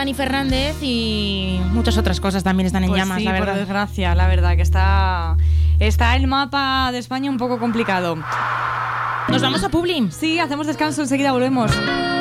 Dani Fernández y muchas otras cosas también están en llamas, sí, la verdad. por desgracia, la verdad que está el mapa de España un poco complicado. Nos vamos a Publi. Sí, hacemos descanso, enseguida volvemos.